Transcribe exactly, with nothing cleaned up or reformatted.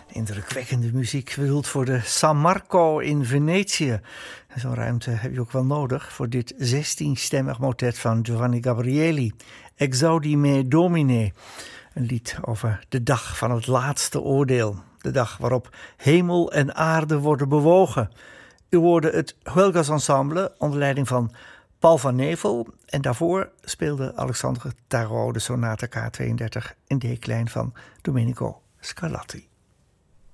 Indrukwekkende muziek bedoeld voor de San Marco in Venetië. En zo'n ruimte heb je ook wel nodig voor dit zestienstemmig motet van Giovanni Gabrieli. Exaudi me Domine. Een lied over de dag van het laatste oordeel. De dag waarop hemel en aarde worden bewogen. U hoorde het Huelgas Ensemble onder leiding van Paul van Nevel. En daarvoor speelde Alexandre Tarot de sonate K tweeëndertig in D-klein van Domenico Scarlatti.